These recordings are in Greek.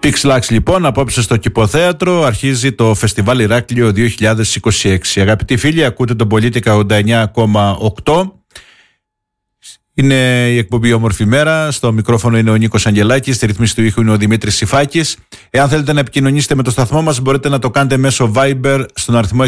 Pixlax λοιπόν, απόψε στο Κηποθέατρο αρχίζει το Φεστιβάλ Ηράκλειο 2026. Αγαπητοί φίλοι, ακούτε τον Πολίτικα 89,8. Είναι η εκπομπή Όμορφη Μέρα. Στο μικρόφωνο είναι ο Νίκος Αγγελάκης. Στη ρυθμίση του ήχου είναι ο Δημήτρης Σιφάκης. Εάν θέλετε να επικοινωνήσετε με το σταθμό μας, μπορείτε να το κάνετε μέσω Viber στον αριθμό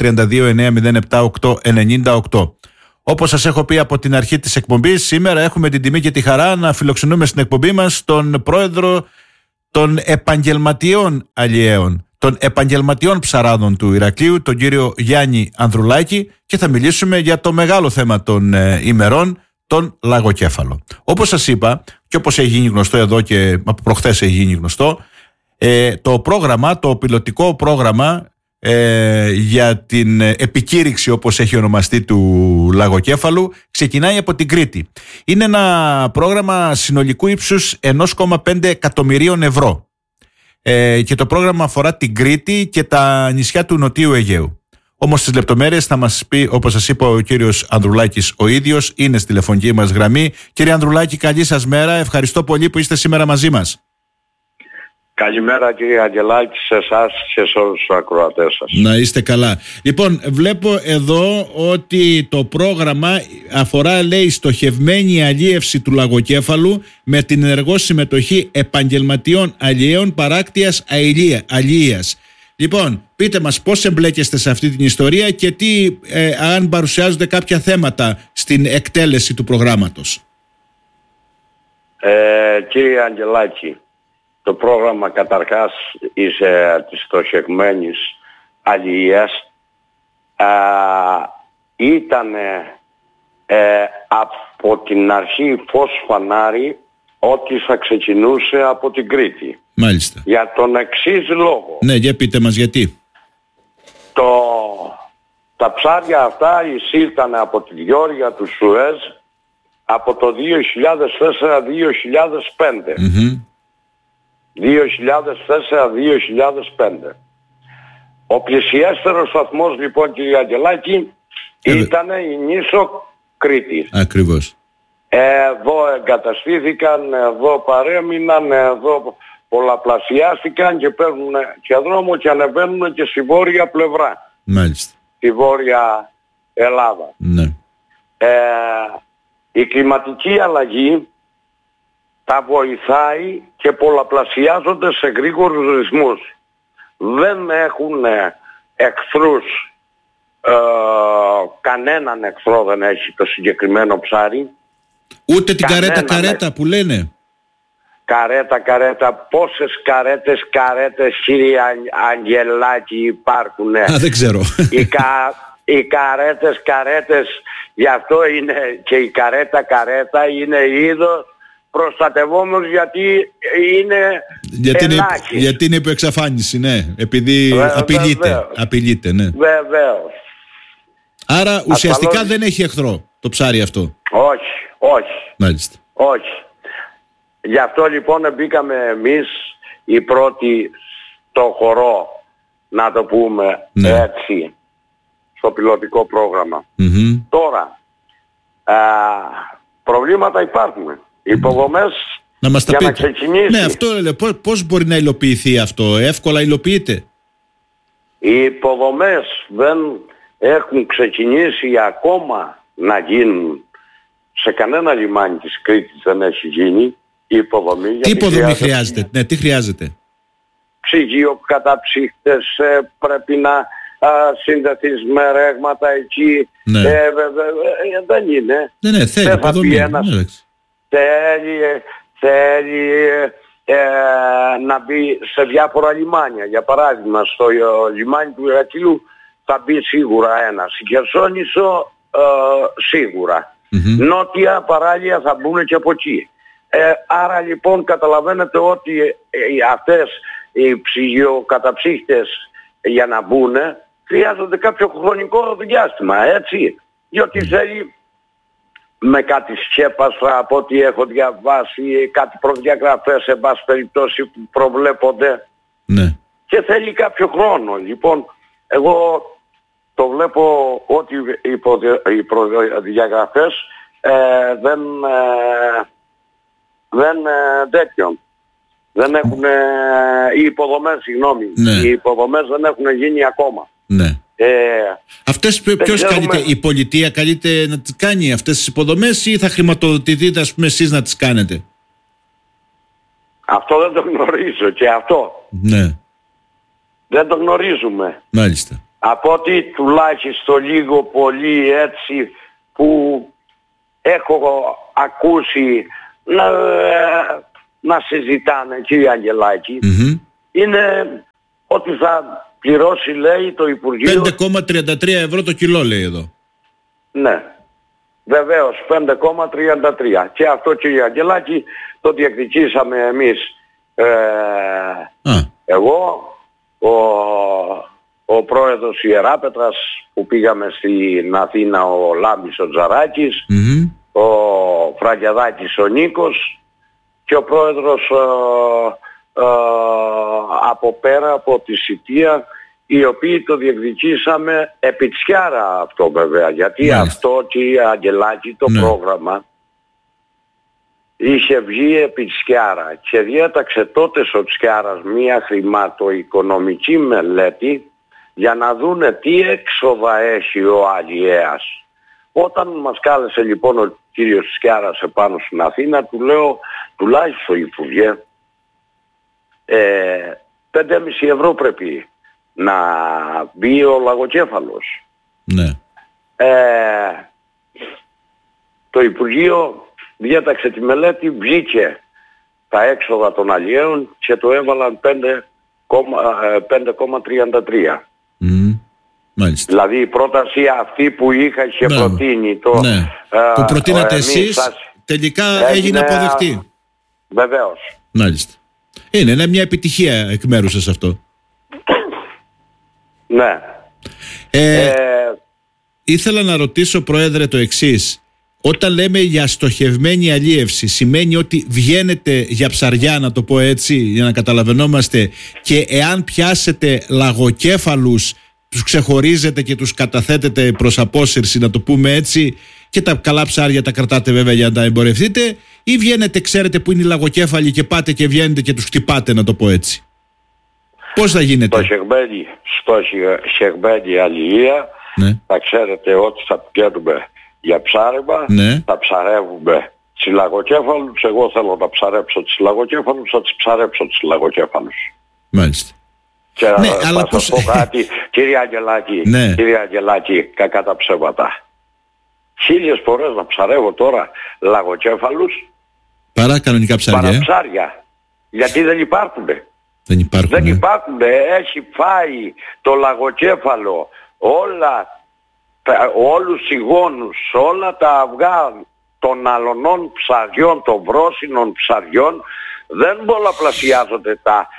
6932-907-898. Όπως σας έχω πει από την αρχή της εκπομπής, σήμερα έχουμε την τιμή και τη χαρά να φιλοξενούμε στην εκπομπή μας τον πρόεδρο των επαγγελματιών αλλιέων, των επαγγελματιών ψαράδων του Ηρακλείου, τον κύριο Γιάννη Ανδρουλάκη, και θα μιλήσουμε για το μεγάλο θέμα των ημερών, τον λαγοκέφαλο. Όπως σας είπα και όπως έχει γίνει γνωστό εδώ και από προχθές έχει γίνει γνωστό, το πρόγραμμα, το πιλωτικό πρόγραμμα για την επικήρυξη, όπως έχει ονομαστεί, του λαγοκέφαλου ξεκινάει από την Κρήτη. Είναι ένα πρόγραμμα συνολικού ύψους 1,5 εκατομμυρίων ευρώ και το πρόγραμμα αφορά την Κρήτη και τα νησιά του Νοτιού Αιγαίου. Όμως τις λεπτομέρειες θα μας πει, όπως σας είπα, ο κύριος Ανδρουλάκης ο ίδιος. Είναι στη τηλεφωνική μας γραμμή. Κύριε Ανδρουλάκη, καλή σας μέρα. Ευχαριστώ πολύ που είστε σήμερα μαζί μας. Καλημέρα κύριε Αγγελάκη, σε εσάς και σε όλους τους ακροατές σας. Να είστε καλά. Λοιπόν, βλέπω εδώ ότι το πρόγραμμα αφορά, λέει, στοχευμένη αλίευση του λαγοκέφαλου με την ενεργό συμμετοχή επαγγελματιών αλλιέων παράκτειας αλίας. Λοιπόν, πείτε μας πώς εμπλέκεστε σε αυτή την ιστορία και τι, αν παρουσιάζονται κάποια θέματα στην εκτέλεση του προγράμματος. Κύριε Αγγελάκη, το πρόγραμμα καταρχάς της στοχευμένης αλληλείας ήταν από την αρχή φως φανάρι ότι θα ξεκινούσε από την Κρήτη. Μάλιστα. Για τον εξής λόγο. Ναι, για πείτε μας γιατί. Τα ψάρια αυτά εισήλθαν από τη διόρυγα του Σουέζ από το 2004-2005. 2004-2005. Ο πλησιέστερος σταθμός, λοιπόν, κύριε Αγγελάκη, ήταν η νήσο Κρήτης. Ακριβώς. Εδώ εγκαταστήθηκαν, εδώ παρέμειναν, εδώ πολλαπλασιάστηκαν και παίρνουν και δρόμο και ανεβαίνουν και στη βόρεια πλευρά. Μάλιστα. Στη βόρεια Ελλάδα. Ναι. Η κλιματική αλλαγή τα βοηθάει και πολλαπλασιάζονται σε γρήγορους ρυθμούς. Δεν έχουν εχθρούς, κανέναν εχθρό δεν έχει το συγκεκριμένο ψάρι. Ούτε την καρέτα που λένε. Καρέτα, πόσες καρέτες κύριε Αγγελάκη υπάρχουνε. Δεν ξέρω. Οι καρέτες, γι' αυτό είναι και η καρέτα είναι είδος προστατευόμενος, γιατί είναι ελάχιστος. Γιατί είναι υπό εξαφάνιση, ναι. Επειδή απειλείται, ναι. Βεβαίως. Άρα ουσιαστικά δεν έχει εχθρό το ψάρι αυτό. Όχι. Μάλιστα. Όχι. Γι' αυτό λοιπόν μπήκαμε εμείς οι πρώτοι στο χορό, να το πούμε, ναι, έτσι, στο πιλωτικό πρόγραμμα. Τώρα, προβλήματα υπάρχουν. Υποδομές να μας τα για πείτε. Να ξεκινήσει. Ναι, αυτό λέω. Πώς μπορεί να υλοποιηθεί αυτό? Εύκολα υλοποιείται? Οι υποδομές δεν έχουν ξεκινήσει ακόμα να γίνουν. Σε κανένα λιμάνι της Κρήτης δεν έχει γίνει η υποδομή. Τι υποδομή χρειάζεται? Ναι, τι χρειάζεται? Ψυγείο, καταψύχτες, πρέπει να συνδεθείς με ρέγματα εκεί. Ναι. Δεν είναι. Ναι, θέλει υποδομή. Θέλει να μπει σε διάφορα λιμάνια. Για παράδειγμα, στο λιμάνι του Ηρακλείου θα μπει σίγουρα ένα. Στη Χερσόνησο σίγουρα. Νότια παράλια θα μπουν και από εκεί. Άρα λοιπόν καταλαβαίνετε ότι αυτές οι ψυγειοκαταψύχτες για να μπουν χρειάζονται κάποιο χρονικό διάστημα, έτσι. Διότι θέλει με κάτι σκέπαστα, από ό,τι έχω διαβάσει, κάτι προδιαγραφές σε πάση περιπτώσει που προβλέπονται. Ναι. Και θέλει κάποιο χρόνο. Λοιπόν, εγώ το βλέπω ότι οι δεν τέτοιον. Δεν έχουν, οι υποδομές, συγγνώμη, Ναι. οι υποδομές δεν έχουν γίνει ακόμα. Ναι. Αυτές ποιος καλείται, η πολιτεία καλείται να τις κάνει αυτές τις υποδομές ή θα χρηματοδοτηθείτε, ας πούμε, εσείς να τις κάνετε? Αυτό δεν το γνωρίζω και αυτό. Ναι. Δεν το γνωρίζουμε. Μάλιστα. Από ότι τουλάχιστον λίγο πολύ έτσι που έχω ακούσει να συζητάνε, κύριε Αγγελάκη, είναι ότι θα πληρώσει, λέει, το Υπουργείο 5,33 ευρώ το κιλό, λέει εδώ. Ναι, βεβαίως 5,33. Και αυτό, κύριε Αγγελάκη, το διεκδικήσαμε εμείς, εγώ, ο πρόεδρος Ιεράπετρας που πήγαμε στην Αθήνα, ο Λάμπης ο Τζαράκης, ο Φραγκεδάκης ο Νίκος και ο πρόεδρος από πέρα από τη Σιτία, οι οποίοι το διεκδικήσαμε επί Τσιάρα αυτό βέβαια, γιατί αυτό, κύριε Αγγελάκη, το πρόγραμμα είχε βγει επί Τσιάρα και διέταξε τότε ο Τσιάρας μία χρηματοοικονομική μελέτη για να δούνε τι έξοδα έχει ο αλλιέας. Όταν μας κάλεσε λοιπόν ο κύριος Τσιάρας επάνω στην Αθήνα, του λέω, τουλάχιστον Υπουργέ, 5,5 ευρώ πρέπει να μπει ο λαγοκέφαλος. Ναι. Το Υπουργείο διέταξε τη μελέτη, βγήκε τα έξοδα των αλλιέων και το έβαλαν 5,33. Μάλιστα. Δηλαδή η πρόταση αυτή που είχε προτείνει που προτείνατε εσείς τελικά έγινε αποδεκτή. Βεβαίως. Μάλιστα. Είναι μια επιτυχία εκ μέρους σας αυτό. Ναι. Ήθελα να ρωτήσω, Πρόεδρε, το εξής. Όταν λέμε για στοχευμένη αλίευση, σημαίνει ότι βγαίνετε για ψαριά, να το πω έτσι, για να καταλαβαίνόμαστε, και εάν πιάσετε λαγοκέφαλους, τους ξεχωρίζετε και τους καταθέτετε προς απόσυρση, να το πούμε έτσι, και τα καλά ψάρια τα κρατάτε βέβαια για να τα εμπορευτείτε, ή βγαίνετε, ξέρετε που είναι οι λαγοκέφαλοι και πάτε και βγαίνετε και τους χτυπάτε, να το πω έτσι? Πώς θα γίνεται? Στο σεγμένη αλληλεία, θα ξέρετε ότι θα πηγαίνουμε για ψάρεμα, θα ψαρεύουμε τις λαγοκέφαλους. Εγώ θέλω να ψαρέψω τις λαγοκέφαλους, θα τις ψαρέψω τις λαγοκέφαλους. Μάλιστα. Και αλλά θα σας πω κάτι, κύριε Αγγελάκη, κύριε Αγγελάκη, κακά τα ψέματα. 1000 φορές να ψαρεύω τώρα λαγοκέφαλους παρά κανονικά ψάρια. Παρά ψάρια. Γιατί δεν υπάρχουν. Δεν υπάρχουν. Έχει φάει το λαγοκέφαλο όλους τους γόνους, όλα τα αυγά των αλωνών ψαριών, των βρόσινων ψαριών. Δεν πολλαπλασιάζονται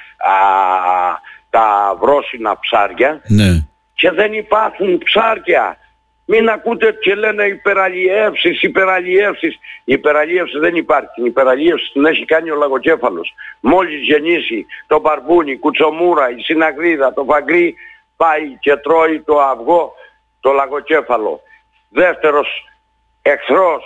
τα βρόσινα ψάρια και δεν υπάρχουν ψάρια. Μην ακούτε και λένε υπεραλλιεύσεις. Η υπεραλλιεύση δεν υπάρχει. Η υπεραλλιεύση την έχει κάνει ο λαγοκέφαλος. Μόλις γεννήσει το μπαρμπούνι, η κουτσομούρα, η συναγρίδα, το φαγκρί, πάει και τρώει το αυγό, το λαγοκέφαλο. Δεύτερος εχθρός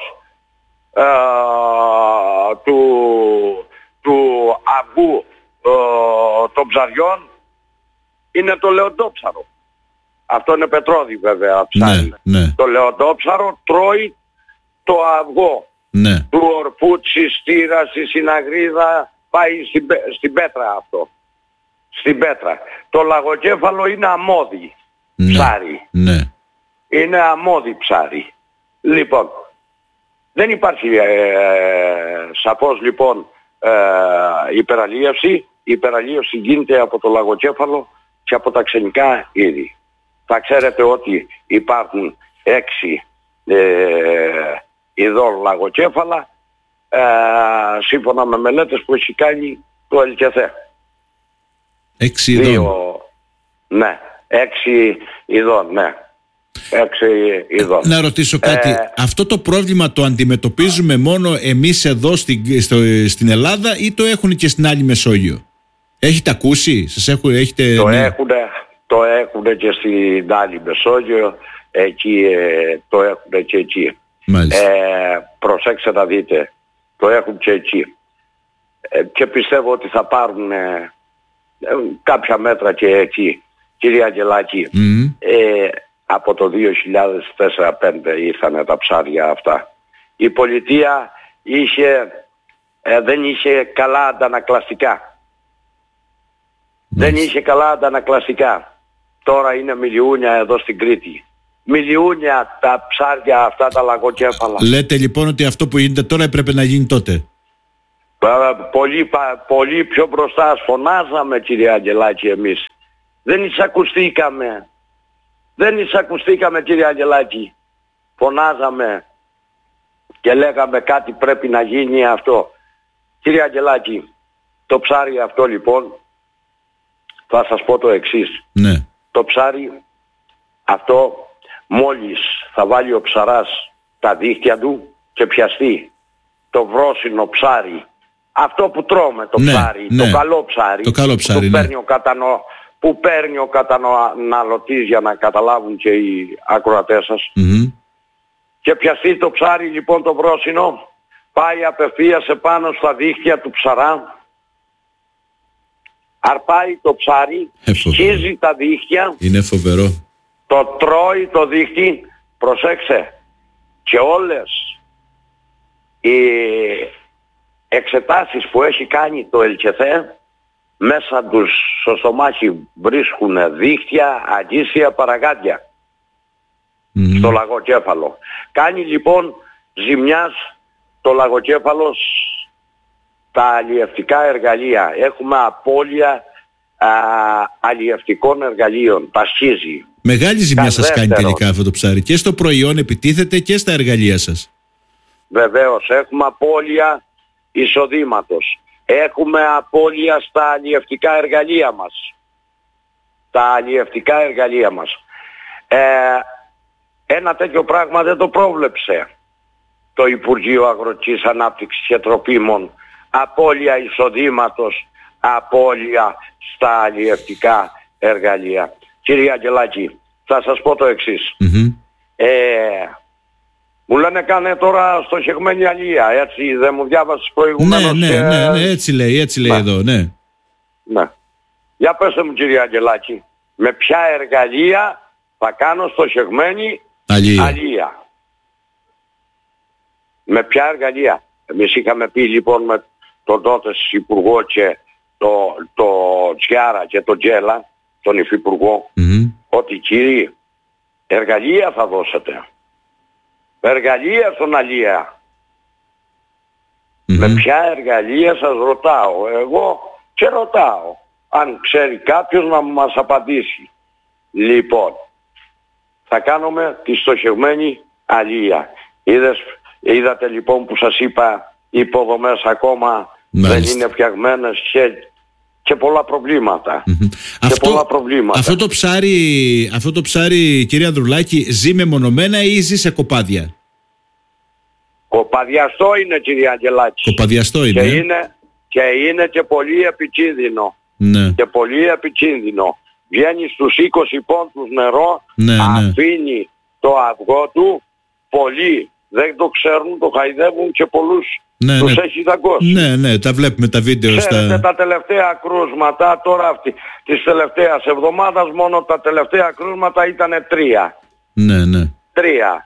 του αυγού των ψαριών είναι το λεοντόψαρο. Αυτό είναι πετρώδι βέβαια ψάρι. Το λεοντόψαρο τρώει το αυγό του ορφού, της στήρας, η συναγρίδα, πάει στην πέτρα αυτό. Στην πέτρα. Το λαγοκέφαλο είναι αμμώδη ψάρι. Είναι αμμώδη ψάρι. Λοιπόν, δεν υπάρχει σαφώς λοιπόν υπεραλλίευση. Η υπεραλλίευση γίνεται από το λαγοκέφαλο και από τα ξενικά είδη. Θα ξέρετε ότι υπάρχουν 6 ειδών λαγοκέφαλα σύμφωνα με μελέτες που έχει κάνει το ΕΛΚΕΘΕ. 6 ειδών. 6 ειδών, 6 ειδών. Να ρωτήσω κάτι. Αυτό το πρόβλημα το αντιμετωπίζουμε μόνο εμείς εδώ στην Ελλάδα ή το έχουν και στην άλλη Μεσόγειο? Έχετε ακούσει? Το έχουν και στην άλλη Μεσόγειο. Εκεί το έχουν και εκεί. Προσέξτε να δείτε. Το έχουν και εκεί. και πιστεύω ότι θα πάρουν κάποια μέτρα και εκεί, κύριε Αγγελάκη. Από το 2004-2005 ήρθαν τα ψάρια αυτά. Η πολιτεία δεν είχε καλά αντανακλαστικά. Δεν είχε καλά αντανακλαστικά. Τώρα είναι μιλιούνια εδώ στην Κρήτη. Μιλιούνια τα ψάρια αυτά, τα λαγοκέφαλα. Λέτε λοιπόν ότι αυτό που γίνεται τώρα έπρεπε να γίνει τότε? Πολύ πιο μπροστά φωνάζαμε, κύριε Αγγελάκη, εμείς. Δεν εισακουστήκαμε. Δεν εισακουστήκαμε, κύριε Αγγελάκη. Φωνάζαμε και λέγαμε κάτι πρέπει να γίνει αυτό. Κύριε Αγγελάκη, το ψάρι αυτό λοιπόν, θα σας πω το εξής. Ναι. Το ψάρι αυτό μόλις θα βάλει ο ψαράς τα δίχτυα του και πιαστεί το βρόσινο ψάρι, αυτό που τρώμε, το ψάρι, το καλό ψάρι, που παίρνει ο καταναλωτής, για να καταλάβουν και οι ακροατές σας, και πιαστεί το ψάρι λοιπόν το βρόσινο, πάει απευθείας επάνω στα δίχτυα του ψαρά, αρπάει το ψάρι, σκίζει τα δίχτυα. Είναι φοβερό. Το τρώει το δίχτυ, προσέξτε, και όλες οι εξετάσεις που έχει κάνει το ΕΛΚΕΘΕ, μέσα τους στο στομάχι βρίσκουν δίχτυα, αγκίσια, παραγάδια στο λαγοκέφαλο. Κάνει λοιπόν ζημιάς το λαγοκέφαλο τα αλλιευτικά εργαλεία. Έχουμε απώλεια αλλιευτικών εργαλείων, τα σχίζει. Μεγάλη ζημιά σας κάνει τελικά αυτό το ψάρι. Και στο προϊόν επιτίθεται και στα εργαλεία σας. Βεβαίως, έχουμε απώλεια εισοδήματος. Έχουμε απώλεια στα αλλιευτικά εργαλεία μας. Τα αλλιευτικά εργαλεία μας. Ένα τέτοιο πράγμα δεν το πρόβλεψε το Υπουργείο Αγροτικής Ανάπτυξης και Τροφίμων. Απώλεια εισοδήματος, απώλεια στα αλλιευτικά εργαλεία. Κύριε Αγγελάκη, θα σας πω το εξής. Μου λένε κάνε τώρα στοχευμένη αλληλεία, έτσι, δεν μου διάβασες προηγουμένως? Ναι, έτσι λέει εδώ, ναι. Για πέστε μου, κύριε Αγγελάκη, με ποια εργαλεία θα κάνω στοχευμένη αλληλεία? Με ποια εργαλεία? Εμείς είχαμε πει λοιπόν με τον τότε υπουργό και το Τσιάρα και τον Τζέλα, τον υφυπουργό, ότι κύριοι, εργαλεία θα δώσετε. Εργαλεία στον αλληλεία. Με ποια εργαλεία σας ρωτάω? Εγώ και ρωτάω. Αν ξέρει κάποιος να μας απαντήσει. Λοιπόν, θα κάνουμε τη στοχευμένη αλληλεία. Είδατε λοιπόν που σας είπα, οι υποδομές ακόμα δεν είναι φτιαγμένες και πολλά προβλήματα. Αυτό το ψάρι, κύριε Ανδρουλάκη, ζει μεμονωμένα ή ζει σε κοπάδια? Κοπαδιαστό είναι, κύριε Αγγελάκη. Κοπαδιαστό είναι. Και είναι και πολύ επικίνδυνο. Ναι. Και πολύ επικίνδυνο. Βγαίνει στους 20 πόντους νερό, αφήνει το αυγό του, πολλοί δεν το ξέρουν, το χαϊδεύουν και πολλούς τους έχει δαγκώσει. Ναι, τα βλέπουμε τα βίντεο. Ξέρετε, τα τελευταία κρούσματα, τώρα της τελευταίας εβδομάδας, μόνο τα τελευταία κρούσματα ήταν 3. Ναι. 3.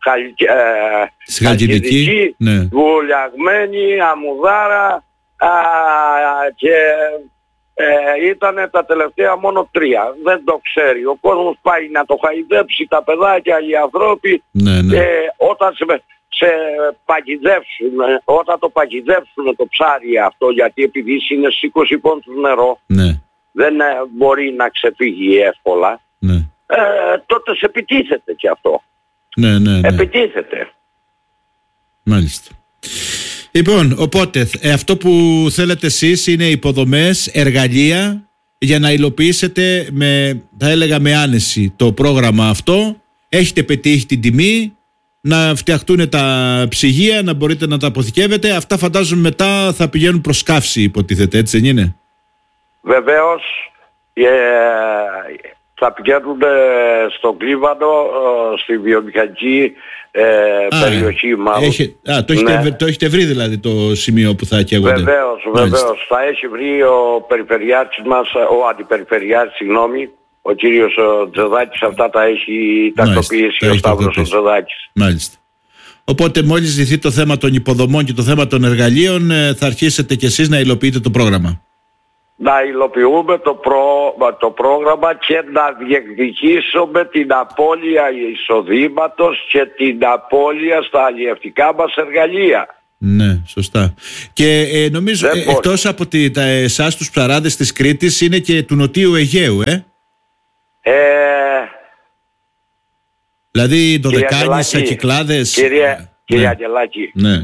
Χαλκιδική, Βουλιαγμένη, Αμουδάρα και ήταν τα τελευταία μόνο 3. Δεν το ξέρει. Ο κόσμος πάει να το χαϊδέψει, τα παιδάκια, οι ανθρώποι, όταν σε παγιδεύσουν, όταν το παγιδεύσουν το ψάρι αυτό, γιατί επειδή είναι στις 20 πόντους νερό, δεν μπορεί να ξεφύγει εύκολα, τότε σε επιτίθεται και αυτό. Επιτίθεται. Μάλιστα. Λοιπόν, οπότε αυτό που θέλετε εσείς είναι υποδομές, εργαλεία για να υλοποιήσετε θα έλεγα με άνεση το πρόγραμμα αυτό. Έχετε πετύχει την τιμή, να φτιαχτούν τα ψυγεία, να μπορείτε να τα αποθηκεύετε. Αυτά φαντάζομαι μετά θα πηγαίνουν προς καύση, υποτίθεται, έτσι δεν είναι? Βεβαίως, θα πηγαίνουν στο Κλίβανο, στη βιομηχανική περιοχή μάλλον. Το έχετε βρει δηλαδή το σημείο που θα καίγονται? Βεβαίως. Θα έχει βρει ο περιφερειάρχης μας, ο αντιπεριφερειάρχης, συγγνώμη, ο κύριος Τζεδάκης, αυτά τα έχει τακτοποιήσει ο Σταύρος ο Τζεδάκης. Μάλιστα. Οπότε μόλις λυθεί το θέμα των υποδομών και το θέμα των εργαλείων, θα αρχίσετε κι εσείς να υλοποιείτε το πρόγραμμα. Να υλοποιούμε το πρόγραμμα και να διεκδικήσουμε την απώλεια εισοδήματος και την απώλεια στα αλλιευτικά μας εργαλεία. Ναι, σωστά. Και νομίζω εκτός από εσάς τους ψαράδες της Κρήτης είναι και του Νοτίου Αιγαίου, δηλαδή Δωδεκάνης, Ακυκλάδες. Κύριε Αγγελάκη, ναι.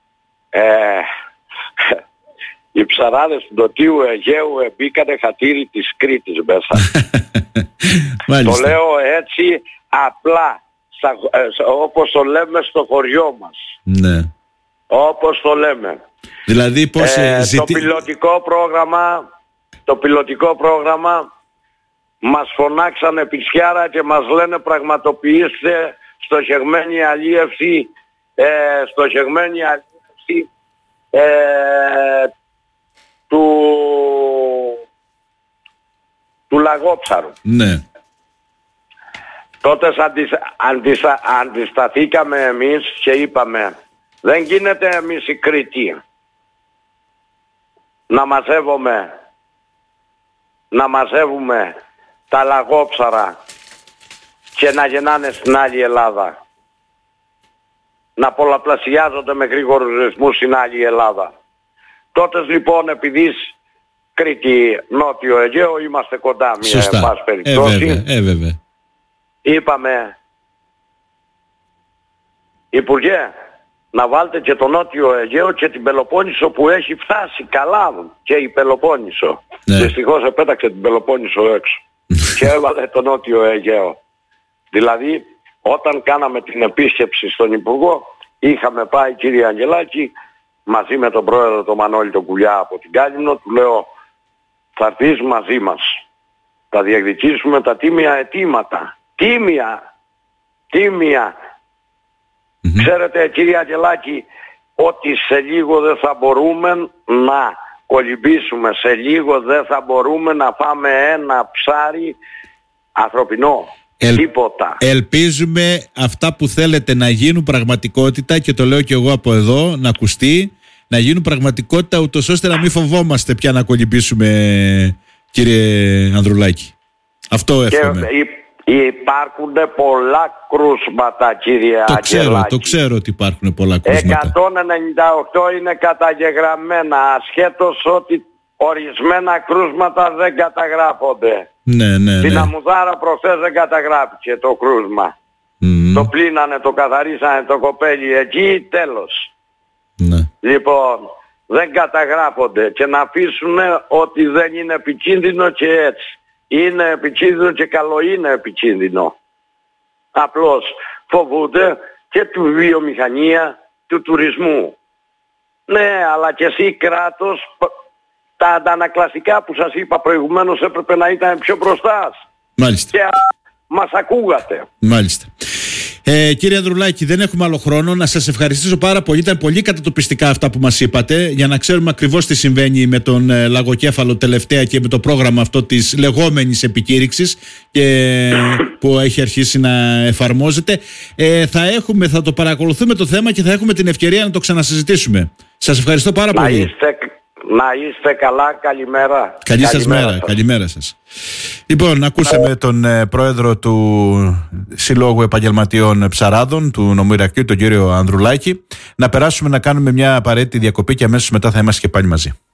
Οι ψαράδες του Νοτίου Αιγαίου μπήκανε χατήρι της Κρήτης μέσα. Το λέω έτσι απλά, όπως το λέμε στο χωριό μας. Ναι. Όπως το λέμε. Δηλαδή πώς το πιλωτικό πρόγραμμα μας φωνάξανε πιτσιάρα και μας λένε πραγματοποιήστε στοχευμένη αλίευση του λαγόψαρου. Ναι. Τότε αντισταθήκαμε εμείς και είπαμε δεν γίνεται εμείς οι Κρήτοι να μαζεύουμε τα λαγόψαρα και να γεννάνε στην άλλη Ελλάδα, να πολλαπλασιάζονται με γρήγορους ρυθμούς στην άλλη Ελλάδα. Τότε λοιπόν, επειδή Κρήτη, Νότιο Αιγαίο, είμαστε κοντά μια πάση περιπτώσει, βέβαια. Είπαμε, Υπουργέ, να βάλτε και το Νότιο Αιγαίο και την Πελοπόννησο που έχει φτάσει καλά και η Πελοπόννησο. Ναι. Δυστυχώς επέταξε την Πελοπόννησο έξω και έβαλε το Νότιο Αιγαίο. Δηλαδή, όταν κάναμε την επίσκεψη στον Υπουργό, είχαμε πάει, κύριε Αγγελάκη, μαζί με τον πρόεδρο τον Μανώλη τον Κουλιά από την Κάλυμνο, του λέω θα έρθεις μαζί μας, θα διεκδικήσουμε τα τίμια αιτήματα. Τίμια. Ξέρετε, κύριε Αγγελάκη, ότι σε λίγο δεν θα μπορούμε να κολυμπήσουμε, σε λίγο δεν θα μπορούμε να πάμε ένα ψάρι ανθρωπινό. Τίποτα. Ελπίζουμε αυτά που θέλετε να γίνουν πραγματικότητα, και το λέω και εγώ από εδώ, να ακουστεί, να γίνουν πραγματικότητα, ούτως ώστε να μην φοβόμαστε πια να κολυμπήσουμε, κύριε Ανδρουλάκη. Αυτό εύχομαι. Υπάρχουν πολλά κρούσματα, κύριε Αγγελάκη. Το ξέρω ότι υπάρχουν πολλά κρούσματα. 198 είναι καταγεγραμμένα, ασχέτως ότι ορισμένα κρούσματα δεν καταγράφονται. Ναι. Στην Αμμουδάρα προχθές δεν καταγράφηκε το κρούσμα. Το πλύνανε, το καθαρίσανε το κοπέλι εκεί, τέλος. Ναι. Λοιπόν, δεν καταγράφονται και να αφήσουν ότι δεν είναι επικίνδυνο και έτσι. Είναι επικίνδυνο και καλό είναι επικίνδυνο. Απλώς φοβούνται και τη βιομηχανία, του τουρισμού. Ναι, αλλά και εσύ κράτος, τα αντανακλαστικά που σας είπα προηγουμένως έπρεπε να ήταν πιο μπροστά. Μάλιστα. Και μας ακούγατε. Μάλιστα. Κύριε Ανδρουλάκη, δεν έχουμε άλλο χρόνο. Να σας ευχαριστήσω πάρα πολύ. Ήταν πολύ κατατοπιστικά αυτά που μας είπατε, για να ξέρουμε ακριβώς τι συμβαίνει με τον λαγοκέφαλο τελευταία και με το πρόγραμμα αυτό της λεγόμενης επικήρυξης που έχει αρχίσει να εφαρμόζεται. Θα το παρακολουθούμε το θέμα και θα έχουμε την ευκαιρία να το ξανασυζητήσουμε. Σας ευχαριστώ πάρα πολύ. Να είστε καλά, καλημέρα. Καλή σας μέρα, καλημέρα σας. Λοιπόν, ακούσαμε τον πρόεδρο του Συλλόγου Επαγγελματιών Ψαράδων του Νομού Ηρακλείου, τον κύριο Ανδρουλάκη. Να περάσουμε να κάνουμε μια απαραίτητη διακοπή και αμέσως μετά θα είμαστε και πάλι μαζί.